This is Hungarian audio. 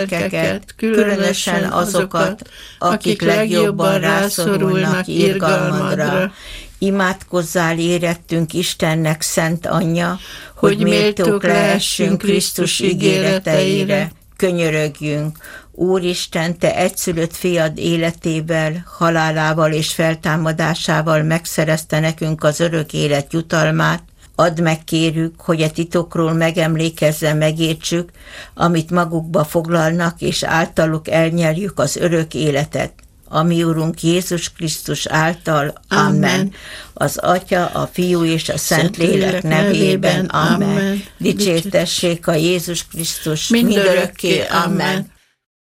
gyermekeket, különösen azokat, akik legjobban rászorulnak irgalmadra. Imádkozzál érettünk Istennek szent anyja, hogy méltók lehessünk Krisztus ígéreteire. Könyörögjünk. Úristen, Te egyszülött fiad életével, halálával és feltámadásával megszerezte nekünk az örök élet jutalmát. Add meg, kérjük, hogy a titokról megemlékezzen, megértsük, amit magukba foglalnak, és általuk elnyerjük az örök életet. A mi Urunk Jézus Krisztus által. Amen. Az Atya, a Fiú és a Szentlélek nevében. Amen. Dicsértessék a Jézus Krisztus mindörökké. Amen.